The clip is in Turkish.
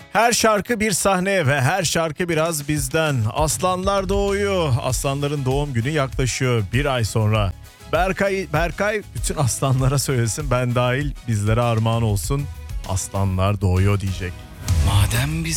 Her şarkı bir sahne ve her şarkı biraz bizden. Aslanlar doğuyor. Aslanların doğum günü yaklaşıyor bir ay sonra. Berkay bütün aslanlara söylesin, ben dahil bizlere armağan olsun. Aslanlar doğuyor diyecek. Madem biz